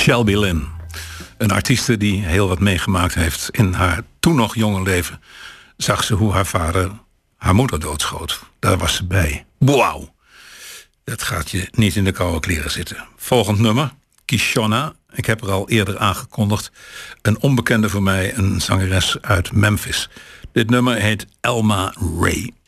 Shelby Lynn. Een artieste die heel wat meegemaakt heeft. In haar toen nog jonge leven zag ze hoe haar vader haar moeder doodschoot. Daar was ze bij. Wauw. Dat gaat je niet in de koude kleren zitten. Volgend nummer, Kishonna. Ik heb er al eerder aangekondigd. Een onbekende voor mij, een zangeres uit Memphis. Dit nummer heet Elma Ray.